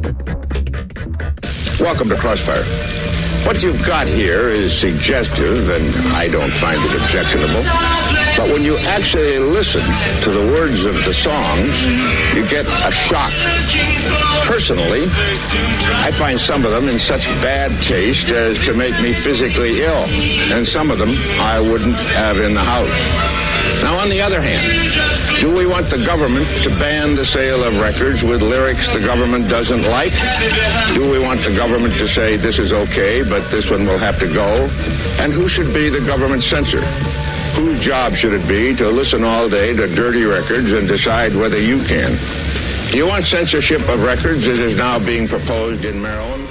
Welcome to Crossfire. What you've got here is suggestive, and I don't find it objectionable. But when you actually listen to the words of the songs, you get a shock. Personally, I find some of them in such bad taste as to make me physically ill, and some of them I wouldn't have in the house. Now, on the other hand, do we want the government to ban the sale of records with lyrics the government doesn't like? Do we want the government to say this is okay, but this one will have to go? And who should be the government censor? Whose job should it be to listen all day to dirty records and decide whether you can? Do you want censorship of records as is now being proposed in Maryland?